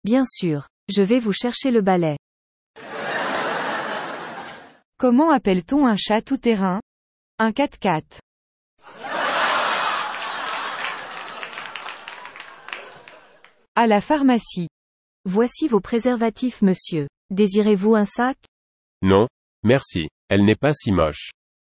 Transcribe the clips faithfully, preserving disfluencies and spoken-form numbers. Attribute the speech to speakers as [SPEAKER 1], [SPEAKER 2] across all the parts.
[SPEAKER 1] Bien sûr, je vais vous chercher le balai.
[SPEAKER 2] Comment appelle-t-on un chat tout-terrain? Un quatre-quatre. À la pharmacie.
[SPEAKER 1] Voici vos préservatifs, monsieur. Désirez-vous un sac?
[SPEAKER 3] Non, merci, elle n'est pas si moche.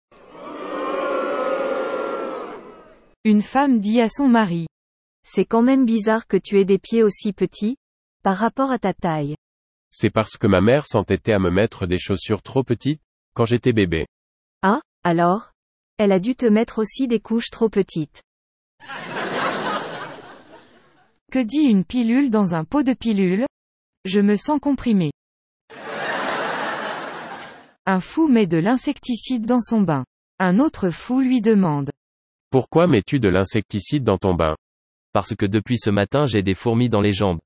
[SPEAKER 2] Une femme dit à son mari.
[SPEAKER 1] C'est quand même bizarre que tu aies des pieds aussi petits, par rapport à ta taille.
[SPEAKER 3] C'est parce que ma mère s'entêtait à me mettre des chaussures trop petites, quand j'étais bébé.
[SPEAKER 1] Ah, alors? Elle a dû te mettre aussi des couches trop petites.
[SPEAKER 2] Que dit une pilule dans un pot de pilules? Je me sens comprimé. Un fou met de l'insecticide dans son bain. Un autre fou lui demande.
[SPEAKER 3] Pourquoi mets-tu de l'insecticide dans ton bain?
[SPEAKER 4] Parce que depuis ce matin j'ai des fourmis dans les jambes.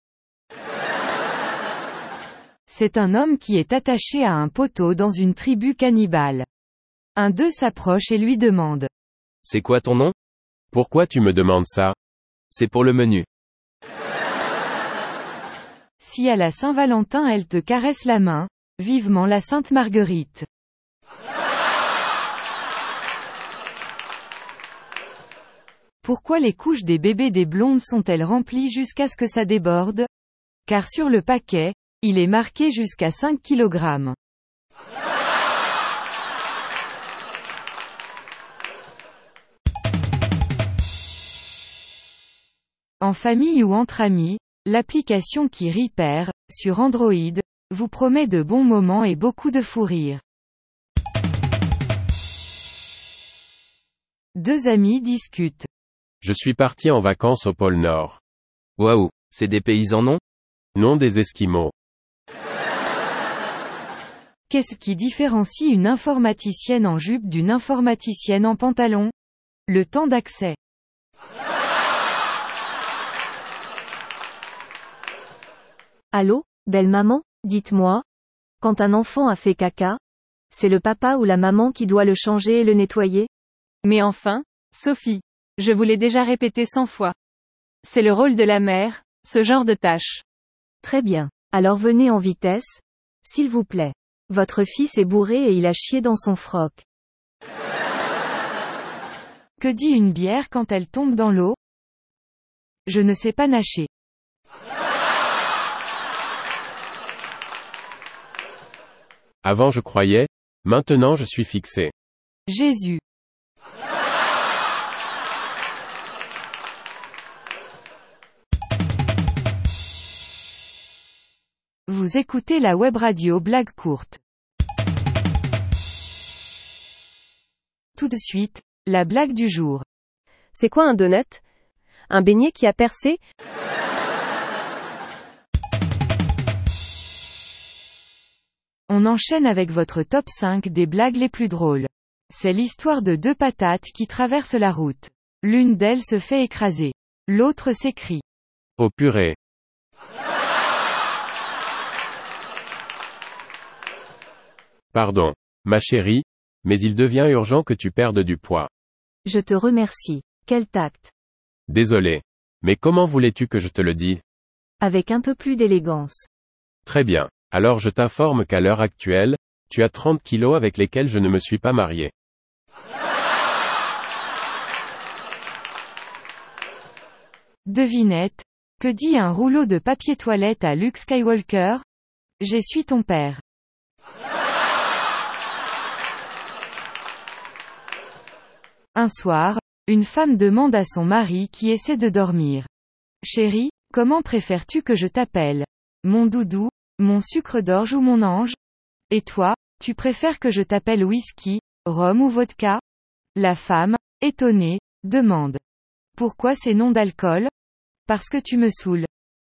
[SPEAKER 2] C'est un homme qui est attaché à un poteau dans une tribu cannibale. Un d'eux s'approche et lui demande.
[SPEAKER 4] C'est quoi ton nom?
[SPEAKER 3] Pourquoi tu me demandes ça?
[SPEAKER 4] C'est pour le menu.
[SPEAKER 2] Si à la Saint-Valentin elle te caresse la main, vivement la Sainte Marguerite. Pourquoi les couches des bébés des blondes sont-elles remplies jusqu'à ce que ça déborde? Car sur le paquet, il est marqué jusqu'à cinq kilogrammes. En famille ou entre amis, l'application qui Repair, sur Android, vous promet de bons moments et beaucoup de fou rire. Deux amis discutent.
[SPEAKER 3] Je suis parti en vacances au pôle Nord.
[SPEAKER 4] Waouh, c'est des paysans non?
[SPEAKER 3] Non, des Esquimaux.
[SPEAKER 2] Qu'est-ce qui différencie une informaticienne en jupe d'une informaticienne en pantalon? Le temps d'accès.
[SPEAKER 1] Allô, belle maman, dites-moi. Quand un enfant a fait caca, c'est le papa ou la maman qui doit le changer et le nettoyer?
[SPEAKER 5] Mais enfin, Sophie, je vous l'ai déjà répété cent fois. C'est le rôle de la mère, ce genre de tâche.
[SPEAKER 1] Très bien. Alors venez en vitesse, s'il vous plaît. Votre fils est bourré et il a chié dans son froc.
[SPEAKER 2] Que dit une bière quand elle tombe dans l'eau? Je ne sais pas nager.
[SPEAKER 3] Avant je croyais, maintenant je suis fixé.
[SPEAKER 2] Jésus. Vous écoutez la web radio Blague courte. Tout de suite, la blague du jour.
[SPEAKER 6] C'est quoi un donut? Un beignet qui a percé?
[SPEAKER 2] On enchaîne avec votre top cinq des blagues les plus drôles. C'est l'histoire de deux patates qui traversent la route. L'une d'elles se fait écraser. L'autre s'écrie.
[SPEAKER 3] Oh purée. Pardon, ma chérie, mais il devient urgent que tu perdes du poids.
[SPEAKER 1] Je te remercie. Quel tact.
[SPEAKER 3] Désolé. Mais comment voulais-tu que je te le dise?
[SPEAKER 1] Avec un peu plus d'élégance.
[SPEAKER 3] Très bien. Alors je t'informe qu'à l'heure actuelle, tu as trente kilos avec lesquels je ne me suis pas marié.
[SPEAKER 2] Devinette. Que dit un rouleau de papier toilette à Luke Skywalker? J'essuie ton père. Un soir, une femme demande à son mari qui essaie de dormir. Chérie, comment préfères-tu que je t'appelle? Mon doudou, mon sucre d'orge ou mon ange? Et toi, tu préfères que je t'appelle whisky, rhum ou vodka? La femme, étonnée, demande. Pourquoi ces noms d'alcool? Parce que tu me saoules.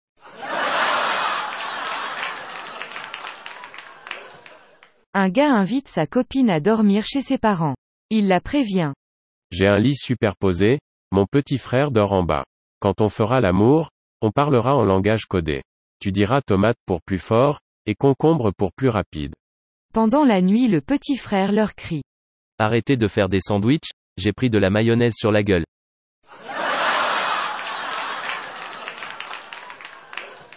[SPEAKER 2] Un gars invite sa copine à dormir chez ses parents. Il la prévient.
[SPEAKER 3] J'ai un lit superposé, mon petit frère dort en bas. Quand on fera l'amour, on parlera en langage codé. Tu diras tomate pour plus fort, et concombre pour plus rapide.
[SPEAKER 2] Pendant la nuit le petit frère leur crie.
[SPEAKER 4] Arrêtez de faire des sandwichs, j'ai pris de la mayonnaise sur la gueule.